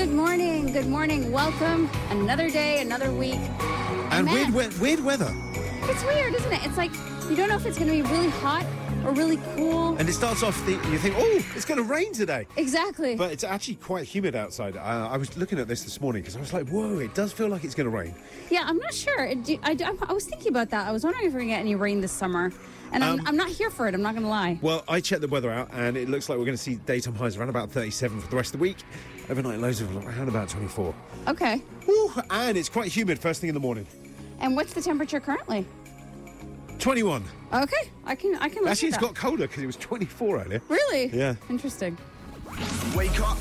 Good morning. Good morning. Welcome. Another day, another week. And man, weird weather. It's weird, isn't it? It's like you don't know if it's going to be really hot or really cool. And it starts off, you think, oh, it's going to rain today. Exactly. But it's actually quite humid outside. I was looking at this morning because I was like, whoa, it does feel like it's going to rain. Yeah, I'm not sure. I was thinking about that. I was wondering if we're going to get any rain this summer. And I'm not here for it, I'm not going to lie. Well, I checked the weather out, and it looks like we're going to see daytime highs around about 37 for the rest of the week. Overnight lows of around about 24. Okay. Woo, and it's quite humid first thing in the morning. And what's the temperature currently? 21. Okay, I can look Actually, at it's that. got colder because it was 24 earlier. Really? Yeah. Interesting. Wake up.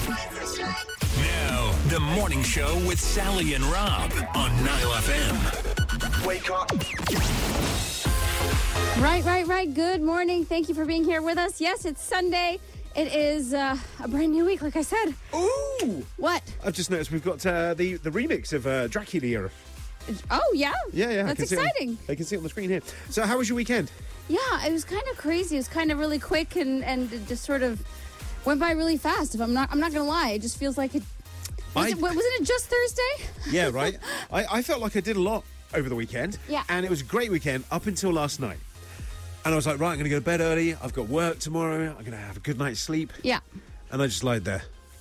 Now, the morning show with Sally and Rob on Nile FM. Wake up. Right. Good morning. Thank you for being here with us. Yes, it's Sunday. It is a brand new week, like I said. Ooh! What? I've just noticed we've got the remix of Dracula era. Oh, yeah? Yeah. That's exciting. I can see it on the screen here. So how was your weekend? Yeah, it was kind of crazy. It was kind of really quick and it just sort of went by really fast. If I'm not going to lie. It just feels like it... Wasn't it just Thursday? Yeah, right. I felt like I did a lot over the weekend. Yeah. And it was a great weekend up until last night. And I was like, right, I'm going to go to bed early. I've got work tomorrow. I'm going to have a good night's sleep. Yeah. And I just lied there.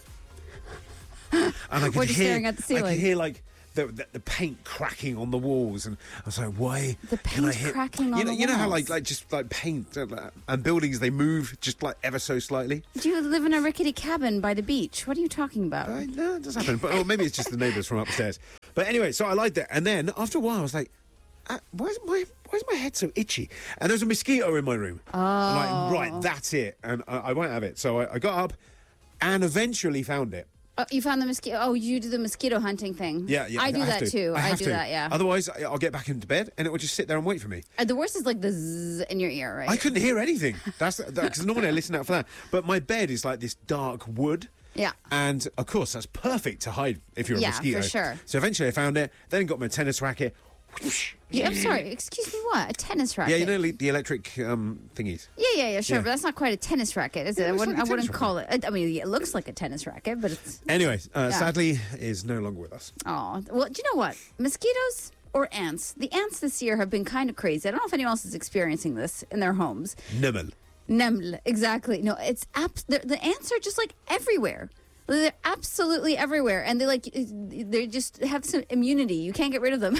And I could Were you staring at the ceiling? I could hear like the paint cracking on the walls, and I was like, why? The paint cracking on the walls. You know how like just like paint and buildings, they move just like ever so slightly. Do you live in a rickety cabin by the beach? What are you talking about? No, it does happen. But or maybe it's just the neighbours from upstairs. But anyway, so I lied there, and then after a while, I was like, why is my head so itchy? And there was a mosquito in my room. Oh. I'm like, right, that's it. And I won't have it. So I got up and eventually found it. Oh, you found the mosquito. Oh, you do the mosquito hunting thing. Yeah. I do have that to. too. I do that, yeah. Otherwise, I'll get back into bed and it will just sit there and wait for me. The worst is like the zzz in your ear, right? I couldn't hear anything. That's because normally I listen out for that. But my bed is like this dark wood. Yeah. And of course, that's perfect to hide if you're a mosquito. Yeah, for sure. So eventually I found it, then got my tennis racket. Yeah, I'm sorry. Excuse me, what? A tennis racket? Yeah, you know the electric thingies. Yeah, sure. Yeah. But that's not quite a tennis racket, is it? Yeah, I it's wouldn't. like a I wouldn't tennis call it. I mean, it looks like a tennis racket, but it's. Anyway, sadly, is no longer with us. Oh, well, do you know what? Mosquitoes or ants? The ants this year have been kind of crazy. I don't know if anyone else is experiencing this in their homes. Neml, exactly. No, it's the ants are just like everywhere. They're absolutely everywhere, and they just have some immunity. You can't get rid of them.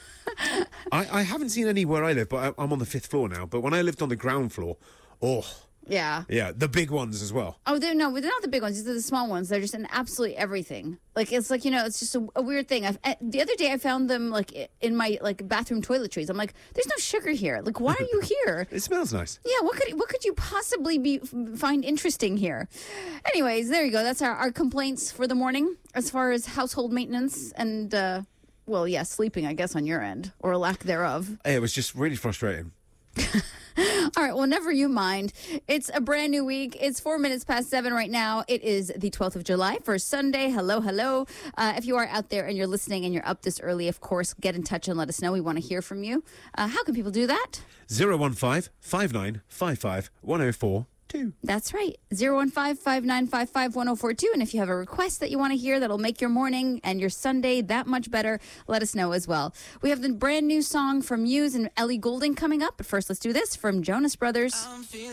I haven't seen any where I live, but I'm on the 5th floor now. But when I lived on the ground floor, Yeah, the big ones as well. Oh, they're not the big ones. These are the small ones. They're just in absolutely everything. Like it's like it's just a weird thing. The other day I found them like in my bathroom toiletries. I'm like, there's no sugar here. Like, why are you here? It smells nice. Yeah, what could you possibly find interesting here? Anyways, there you go. That's our complaints for the morning as far as household maintenance and sleeping, I guess, on your end or lack thereof. It was just really frustrating. All right, well, never you mind. It's a brand new week. It's 4 minutes past 7 right now. It is the 12th of July for Sunday. Hello. If you are out there and you're listening and you're up this early, of course, get in touch and let us know. We want to hear from you. How can people do that? 015 5955 1042. That's right. 015-5955-1042. And if you have a request that you want to hear that'll make your morning and your Sunday that much better, let us know as well. We have the brand new song from Muse and Ellie Goulding coming up. But first, let's do this from Jonas Brothers.